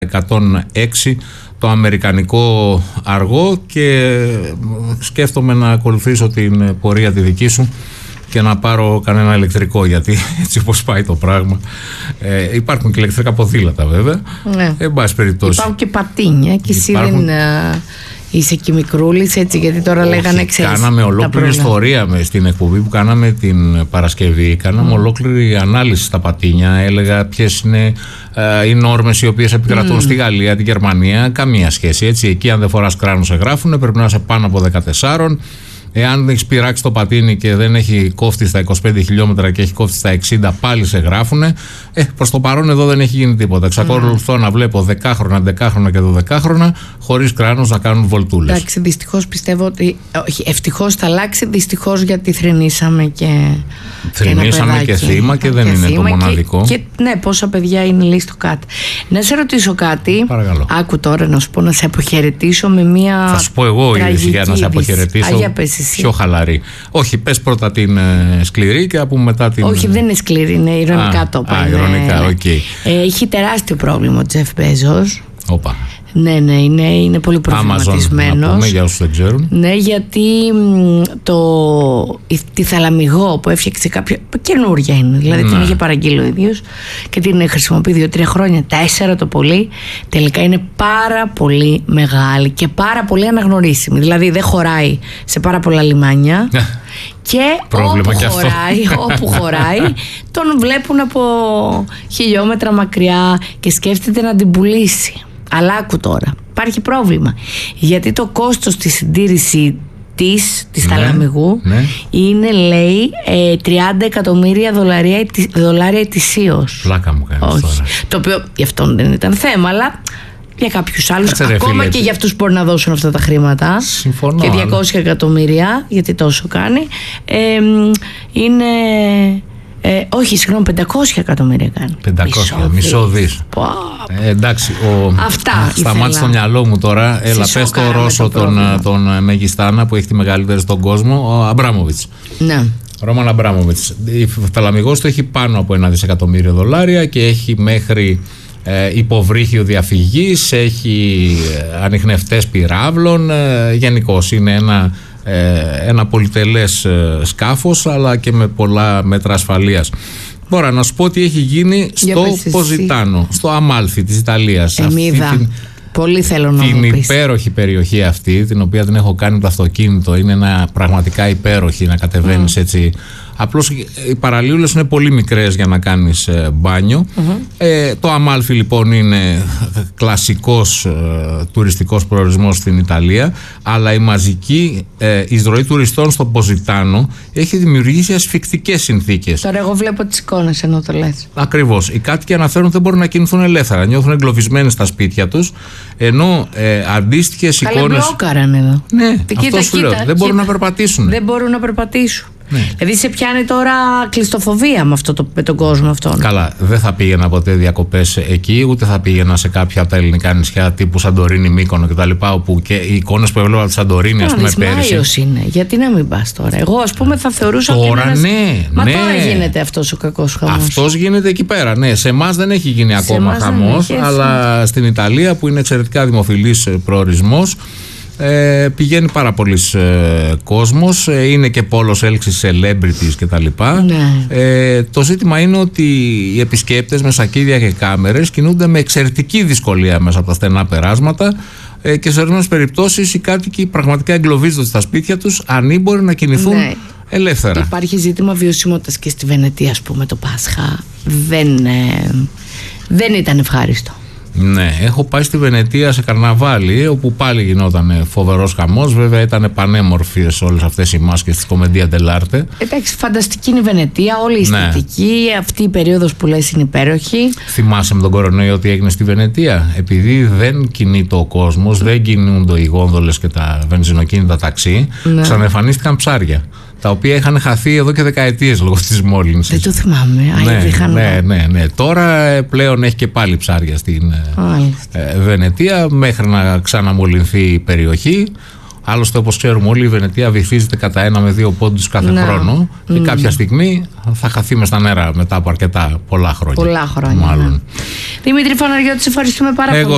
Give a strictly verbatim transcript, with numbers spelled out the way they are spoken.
εκατόν έξι το αμερικανικό αργό και σκέφτομαι να ακολουθήσω την πορεία τη δική σου και να πάρω κανένα ηλεκτρικό, γιατί έτσι όπως πάει το πράγμα ε, υπάρχουν και ηλεκτρικά ποδήλατα βέβαια, ναι. Εν πάση περιπτώσει υπάρχουν και πατίνια και εσύ υπάρχουν... δεν είσαι και μικρούλης έτσι, γιατί τώρα όχι, λέγανε ξέρεις. Κάναμε ολόκληρη ιστορία με, στην εκπομπή που κάναμε την Παρασκευή. Κάναμε mm. ολόκληρη ανάλυση στα πατίνια. Έλεγα ποιες είναι ε, οι νόρμες οι οποίες επικρατούν mm. στη Γαλλία, τη Γερμανία. Καμία σχέση έτσι. Εκεί αν δεν φοράς κράνο σε γράφουνε, πρέπει να είσαι πάνω από δεκατέσσερα. Εάν έχει πειράξει το πατίνι και δεν έχει κόφτη στα είκοσι πέντε χιλιόμετρα και έχει κόφτη στα εξήντα, πάλι σε γράφουνε. Ε, προς το παρόν εδώ δεν έχει γίνει τίποτα. Εξακολουθώ mm. να βλέπω δεκάχρονα, δεκάχρονα και δωδεκάχρονα χωρίς κράνος να κάνουν βολτούλες. Εντάξει, δυστυχώς πιστεύω ότι. Όχι, ευτυχώς θα αλλάξει. Δυστυχώς γιατί θρηνήσαμε και. Θρηνήσαμε και, και θύμα και δεν και είναι το μοναδικό. Και, και ναι, πόσα παιδιά είναι λέει στο κάτω. Να σε ρωτήσω κάτι. Παρακαλώ. Άκου τώρα να σου πω, να σε αποχαιρετήσω με μία. Θα σου πω εγώ για να σε αποχαιρετήσω. Α, πιο χαλαρή. Όχι, πες πρώτα την ε, σκληρή και από μετά την. Όχι, δεν είναι σκληρή, είναι ηρωνικά το είπα. Α, ηρωνικά, οκ. Okay. Ε, έχει τεράστιο πρόβλημα ο Τζεφ Μπέζος. Όπα. Ναι, ναι, είναι, είναι πολύ προβληματισμένος. Να πούμε για όσους δεν ξέρουν. Ναι, γιατί το, τη θαλαμιγό που έφτιαξε κάποια. Καινούρια είναι, δηλαδή ναι. Την είχε παραγγείλει ο ίδιος και την χρησιμοποιεί δύο-τρία χρόνια, τέσσερα το πολύ. Τελικά είναι πάρα πολύ μεγάλη και πάρα πολύ αναγνωρίσιμη. Δηλαδή δεν χωράει σε πάρα πολλά λιμάνια. Και όπου και χωράει, όπου χωράει, τον βλέπουν από χιλιόμετρα μακριά και σκέφτεται να την πουλήσει. Αλλά άκου τώρα, υπάρχει πρόβλημα. Γιατί το κόστος της συντήρηση της, της ναι, θαλαμιγού ναι. είναι, λέει, ε, τριάντα εκατομμύρια δολάρια, δολάρια ετησίως. Πλάκα μου κάνεις όχι. Τώρα. Το οποίο γι' αυτόν δεν ήταν θέμα, αλλά για κάποιους άλλους, Κάτσε, ακόμα ρε, και για αυτούς μπορεί να δώσουν αυτά τα χρήματα. Συμφωνώ. Και διακόσια αλλά... εκατομμύρια, γιατί τόσο κάνει. Ε, είναι... Ε, όχι, συγγνώμη, πεντακόσια εκατομμύρια κάνει. πεντακόσια, μισό δις. Ε, εντάξει, ο... Αυτά. Σταμάτησε στο μυαλό μου τώρα. Έλα, πες το Ρώσο, το τον, τον Μεγιστάνα που έχει τη μεγαλύτερη στον κόσμο, ο Αμπράμοβιτς. Ναι. Ρόμαν Αμπράμοβιτς. Η θαλαμιγός του έχει πάνω από ένα δισεκατομμύριο δολάρια και έχει μέχρι ε, υποβρύχιο διαφυγής, έχει ανιχνευτές πυράβλων. Ε, γενικώς είναι ένα. ένα πολυτελές σκάφος αλλά και με πολλά μέτρα ασφαλείας. Τώρα να σου πω τι έχει γίνει στο Ποζιτάνο, στο Αμάλφι της Ιταλίας. Εμίδα. Πολύ θέλω να την μου πεις. Υπέροχη περιοχή αυτή, την οποία την έχω κάνει με το αυτοκίνητο. Είναι ένα πραγματικά υπέροχη να κατεβαίνεις mm. έτσι. Απλώς οι παραλίουλες είναι πολύ μικρές για να κάνεις ε, μπάνιο. Mm-hmm. Ε, το Αμάλφι λοιπόν είναι κλασικός ε, τουριστικός προορισμός στην Ιταλία, αλλά η μαζική ε, εισρωή τουριστών στο Ποζιτάνο έχει δημιουργήσει ασφικτικές συνθήκες. Τώρα εγώ βλέπω τις εικόνες ενώ το λες. Ακριβώς. Οι κάτοικοι αναφέρουν ότι δεν μπορούν να κινηθούν ελεύθερα. Νιώθουν εγκλωβισμένοι στα σπίτια τους, ενώ ε, αντίστοιχες εικόνες. Καλά μπλόκαραν εδώ. Ναι, κοίτα, αυτό σου κοίτα, λέω. κοίτα. Δεν μπορούν να περπατήσουν. Δεν μπορούν να περπατήσουν. Ναι. Δηλαδή σε πιάνει τώρα κλειστοφοβία με, αυτό το, με τον κόσμο αυτόν. Καλά, δεν θα πήγαινα ποτέ διακοπές εκεί, ούτε θα πήγαινα σε κάποια από τα ελληνικά νησιά τύπου Σαντορίνη, Μύκονο κτλ. Όπου και οι εικόνες που έβλεπα τη Σαντορίνη, ας πούμε, πέρυσι. Μάιος είναι, γιατί να μην πας τώρα. Εγώ, ας πούμε, θα θεωρούσα τώρα, ότι. Ένας... Ναι, Μα ναι. τώρα γίνεται αυτός ο κακός χαμός. Αυτός γίνεται εκεί πέρα. Ναι, σε εμάς δεν έχει γίνει σε ακόμα χαμός, αλλά στην Ιταλία που είναι εξαιρετικά δημοφιλής προορισμός. Ε, πηγαίνει πάρα πολύς ε, κόσμος, ε, είναι και πόλος έλξης celebrities και τα λοιπά. Ναι. Ε, το ζήτημα είναι ότι οι επισκέπτες με σακίδια και κάμερες κινούνται με εξαιρετική δυσκολία μέσα από τα στενά περάσματα ε, και σε ορισμένες περιπτώσεις οι κάτοικοι πραγματικά εγκλωβίζονται στα σπίτια τους, ανήμποροι να κινηθούν ναι. ελεύθερα. Υπάρχει ζήτημα βιωσιμότητας και στη Βενετία, ας πούμε, το Πάσχα δεν, ε, δεν ήταν ευχάριστο. Ναι, έχω πάει στη Βενετία σε καρναβάλι, όπου πάλι γινόταν φοβερός χαμός. Βέβαια ήταν πανέμορφες όλες αυτές οι μάσκες της Κομμεντία ντελάρτε. Εντάξει, φανταστική είναι η Βενετία, όλη η αισθητική. Ναι. Αυτή η περίοδος που λες είναι υπέροχη. Θυμάσαι με τον κορονοϊό τι έγινε στη Βενετία? Επειδή δεν κινείται ο κόσμος, δεν κινούνται οι γόνδολες και τα βενζινοκίνητα ταξί, ναι. ξαναεμφανίστηκαν ψάρια. Τα οποία είχαν χαθεί εδώ και δεκαετίες λόγω της μόλυνσης. Δεν το θυμάμαι. Ναι, είχαν... ναι, ναι, ναι. Τώρα πλέον έχει και πάλι ψάρια στην ε, Βενετία μέχρι να ξαναμολυνθεί η περιοχή. Άλλωστε, όπως ξέρουμε όλοι, η Βενετία βυθίζεται κατά ένα με δύο πόντους κάθε no. χρόνο και mm. κάποια στιγμή θα χαθεί μες στα νερά μετά από αρκετά πολλά χρόνια. Πολλά χρόνια. Μάλλον. Ναι. Δημήτρη Φαναριώτη, σε ευχαριστούμε πάρα Εγώ πολύ.